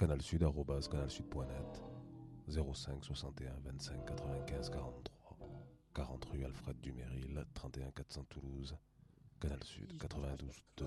canalsud@canalsud.net, 05 61 25 95 43, 40 rue Alfred Duméril, 31 400 Toulouse, Canal Sud 92.2.